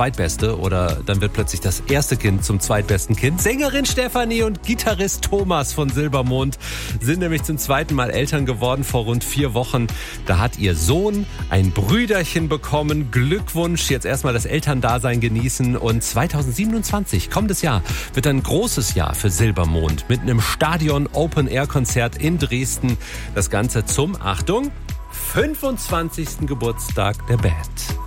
Zweitbeste oder dann wird plötzlich das erste Kind zum zweitbesten Kind. Sängerin Stefanie und Gitarrist Thomas von Silbermond sind nämlich zum zweiten Mal Eltern geworden vor rund 4 Wochen. Da hat ihr Sohn ein Brüderchen bekommen. Glückwunsch, jetzt erstmal das Elterndasein genießen und 2027, kommendes Jahr, wird ein großes Jahr für Silbermond mit einem Stadion-Open-Air-Konzert in Dresden. Das Ganze zum, Achtung, 25. Geburtstag der Band.